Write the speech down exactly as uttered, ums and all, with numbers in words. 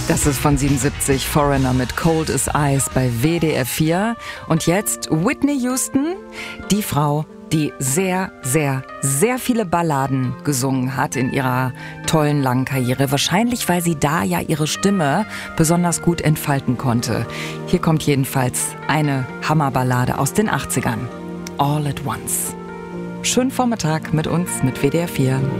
Das ist von siebenundsiebzig, Foreigner mit Cold as Ice bei W D R vier. Und jetzt Whitney Houston, die Frau, die sehr, sehr, sehr viele Balladen gesungen hat in ihrer tollen langen Karriere. Wahrscheinlich, weil sie da ja ihre Stimme besonders gut entfalten konnte. Hier kommt jedenfalls eine Hammerballade aus den achtzigern. All at Once. Schönen Vormittag mit uns, mit W D R vier.